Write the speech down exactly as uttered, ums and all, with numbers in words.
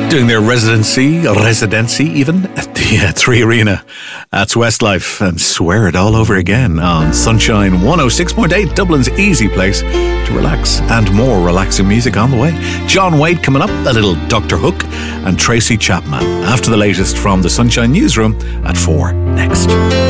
doing their residency, residency even, at the uh, Three Arena. That's Westlife and Swear It All Over Again on Sunshine one oh six point eight, Dublin's easy place to relax, and more relaxing music on the way. John Wade coming up, a little Doctor Hook, and Tracy Chapman after the latest from the Sunshine Newsroom at four next.